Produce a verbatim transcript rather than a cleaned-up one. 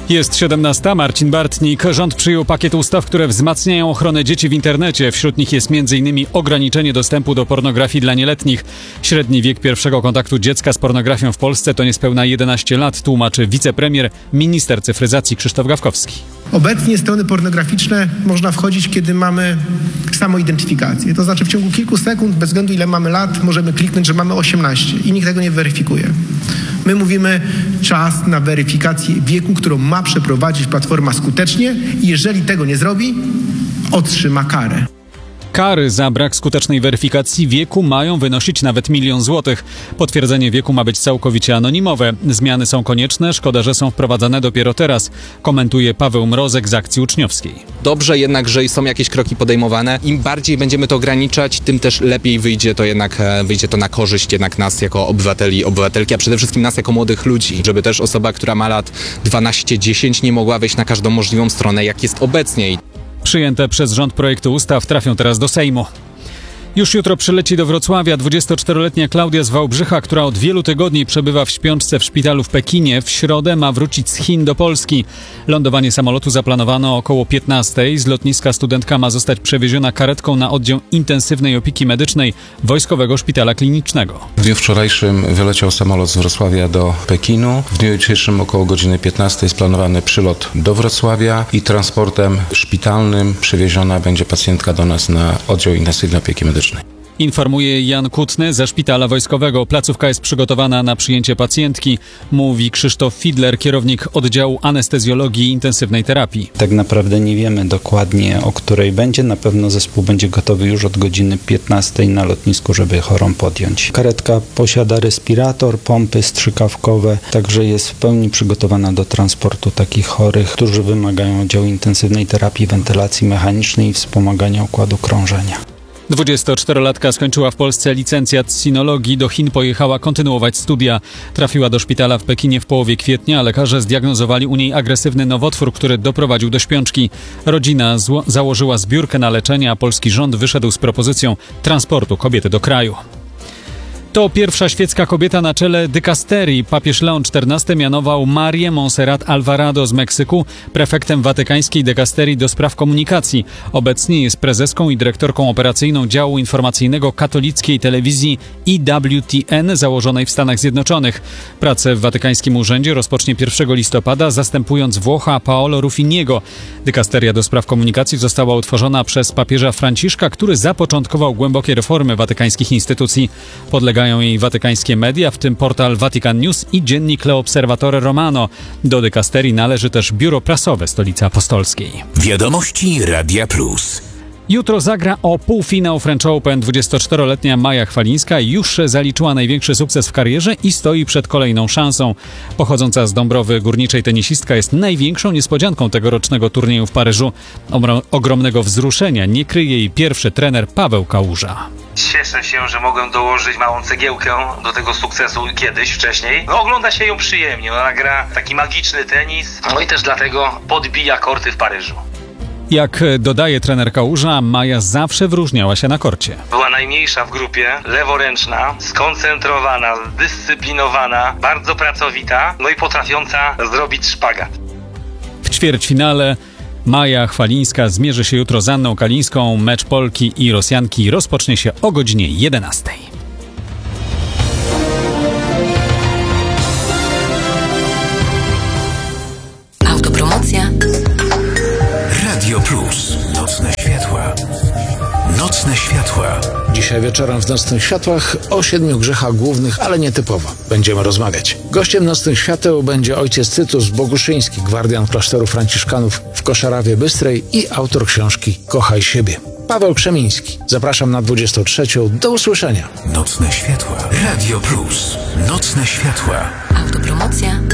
Jest siedemnasta, Marcin Bartnik. Rząd przyjął pakiet ustaw, które wzmacniają ochronę dzieci w internecie. Wśród nich jest między innymi ograniczenie dostępu do pornografii dla nieletnich. Średni wiek pierwszego kontaktu dziecka z pornografią w Polsce to niespełna jedenaście lat, tłumaczy wicepremier, minister cyfryzacji Krzysztof Gawkowski. Obecnie strony pornograficzne można wchodzić, kiedy mamy samoidentyfikację. To znaczy w ciągu kilku sekund, bez względu ile mamy lat, możemy kliknąć, że mamy osiemnaście i nikt tego nie weryfikuje. My mówimy czas na weryfikację wieku, którą ma przeprowadzić platforma skutecznie i jeżeli tego nie zrobi, otrzyma karę. Kary za brak skutecznej weryfikacji wieku mają wynosić nawet milion złotych. Potwierdzenie wieku ma być całkowicie anonimowe. Zmiany są konieczne, szkoda, że są wprowadzane dopiero teraz, komentuje Paweł Mrozek z Akcji Uczniowskiej. Dobrze jednak, że są jakieś kroki podejmowane. Im bardziej będziemy to ograniczać, tym też lepiej wyjdzie to jednak, wyjdzie to na korzyść jednak nas jako obywateli, obywatelki, a przede wszystkim nas jako młodych ludzi, żeby też osoba, która ma lat dwanaście dziesięć nie mogła wejść na każdą możliwą stronę, jak jest obecnie. Przyjęte przez rząd projekty ustaw trafią teraz do Sejmu. Już jutro przyleci do Wrocławia dwudziestoczteroletnia Klaudia z Wałbrzycha, która od wielu tygodni przebywa w śpiączce w szpitalu w Pekinie. W środę ma wrócić z Chin do Polski. Lądowanie samolotu zaplanowano około piętnastej. Z lotniska studentka ma zostać przewieziona karetką na oddział intensywnej opieki medycznej Wojskowego Szpitala Klinicznego. W dniu wczorajszym wyleciał samolot z Wrocławia do Pekinu. W dniu jutrzejszym około godziny piętnastej jest planowany przylot do Wrocławia i transportem szpitalnym przewieziona będzie pacjentka do nas na oddział intensywnej opieki medycznej. Informuje Jan Kutny ze Szpitala Wojskowego. Placówka jest przygotowana na przyjęcie pacjentki, mówi Krzysztof Fidler, kierownik oddziału anestezjologii i intensywnej terapii. Tak naprawdę nie wiemy dokładnie, o której będzie. Na pewno zespół będzie gotowy już od godziny piętnastej na lotnisku, żeby chorą podjąć. Karetka posiada respirator, pompy strzykawkowe, także jest w pełni przygotowana do transportu takich chorych, którzy wymagają oddziału intensywnej terapii, wentylacji mechanicznej i wspomagania układu krążenia. dwudziestoczterolatka skończyła w Polsce licencjat z sinologii, do Chin pojechała kontynuować studia. Trafiła do szpitala w Pekinie w połowie kwietnia, a lekarze zdiagnozowali u niej agresywny nowotwór, który doprowadził do śpiączki. Rodzina zło- założyła zbiórkę na leczenie, a polski rząd wyszedł z propozycją transportu kobiety do kraju. To pierwsza świecka kobieta na czele dykasterii. Papież Leon czternasty mianował Marię Montserrat Alvarado z Meksyku prefektem watykańskiej dykasterii do spraw komunikacji. Obecnie jest prezeską i dyrektorką operacyjną działu informacyjnego katolickiej telewizji E W T N założonej w Stanach Zjednoczonych. Pracę w watykańskim urzędzie rozpocznie pierwszego listopada, zastępując Włocha Paolo Ruffiniego. Dykasteria do spraw komunikacji została utworzona przez papieża Franciszka, który zapoczątkował głębokie reformy watykańskich instytucji. Podlegają jej watykańskie media, w tym portal Vatican News i dziennik L'Osservatore Romano. Do dykasterii należy też biuro prasowe Stolicy Apostolskiej. Wiadomości Radia Plus. Jutro zagra o półfinał French Open. dwudziestoczteroletnia Maja Chwalińska już zaliczyła największy sukces w karierze i stoi przed kolejną szansą. Pochodząca z Dąbrowy Górniczej tenisistka jest największą niespodzianką tegorocznego turnieju w Paryżu. Omro- ogromnego wzruszenia nie kryje jej pierwszy trener Paweł Kałuża. Cieszę się, że mogłem dołożyć małą cegiełkę do tego sukcesu kiedyś, wcześniej. No, ogląda się ją przyjemnie, ona gra taki magiczny tenis, no i też dlatego podbija korty w Paryżu. Jak dodaje trener Kałuża, Maja zawsze wyróżniała się na korcie. Była najmniejsza w grupie, leworęczna, skoncentrowana, zdyscyplinowana, bardzo pracowita, no i potrafiąca zrobić szpagat. W ćwierćfinale Maja Chwalińska zmierzy się jutro z Anną Kalińską. Mecz Polki i Rosjanki rozpocznie się o godzinie jedenastej. Autopromocja. Radio Plus. Nocne światła. Nocne światła. Dzisiaj wieczorem w Nocnych Światłach o siedmiu grzechach głównych, ale nietypowo. Będziemy rozmawiać. Gościem Nocnych Świateł będzie ojciec Tytus Boguszyński, gwardian klasztoru franciszkanów w Koszarawie Bystrej i autor książki Kochaj siebie. Paweł Krzemiński. Zapraszam na dwudziestą trzecią. Do usłyszenia. Nocne światła. Radio Plus. Nocne światła. Autopromocja.